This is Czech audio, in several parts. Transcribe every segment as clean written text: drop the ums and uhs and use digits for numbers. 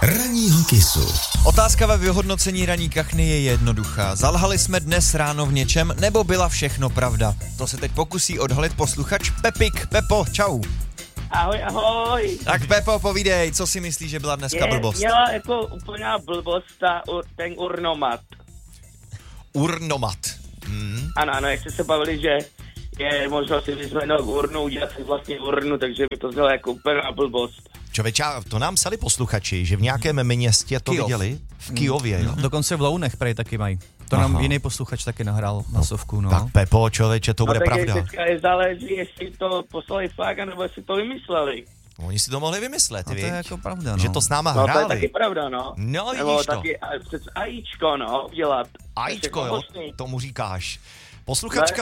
Ranního kysu. Otázka ve vyhodnocení ranní kachny je jednoduchá. Zalhali jsme dnes ráno v něčem, nebo byla všechno pravda? To se teď pokusí odhalit posluchač Pepik. Pepo, čau. Ahoj, ahoj. Tak Pepo, povídej, co si myslíš, že byla dneska blbost? Měla jako úplná blbost ten urnomat. Urnomat. Ano, jak jste se bavili, že je možno si vyzvednout urnu, udělat si vlastně urnu, takže by to znělo jako úplná blbost. Člověče, to nám psali posluchači, že v nějakém městě to viděli. V Kyjově, jo? Dokonce v Lounech prej taky mají. To nám jiný posluchač taky nahrál masovku, no. Tak Pepo, člověče, to bude pravda. Teďka je záleží, jestli to poslali fakt, nebo jestli to vymysleli. Oni si to mohli vymyslet, to je jako pravda, no. Že to s náma No hráli. to je taky pravda, no. No, nebo vidíš to. taky přece ajíčko, no, udělat. Ajíčko, jo, tomu říkáš. Posluchačka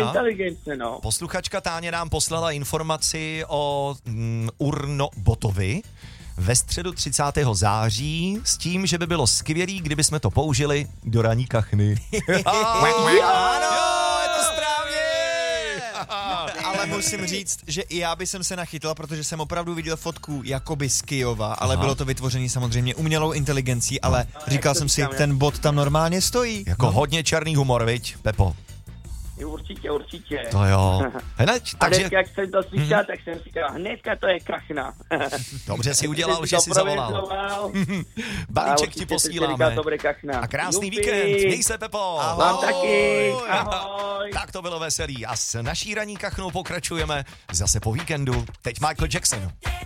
Táňa nám poslala informaci o urnobotovi ve středu 30. září s tím, že by bylo skvělý, kdyby jsme to použili do ranní kachny. Ano, je to správně! Ale musím říct, že i já bych se nachytl, protože jsem opravdu viděl fotku jakoby z Kyjova, ale bylo to vytvořené samozřejmě umělou inteligencí, ale říkal jsem si, ten bot tam normálně stojí. Jako hodně černý humor, viď, Pepo? Určitě. To jo. Hned, takže... A jak jsem to slyšel, tak jsem říkal, hnedka to je kachna. Dobře si udělal, že si zavolal. Balíček ti posíláme. A krásný víkend. Měj se, Pepo. Ahoj. Vám taky. Ahoj. Tak to bylo veselý. A s naší ranní kachnou pokračujeme zase po víkendu. Teď Michael Jackson.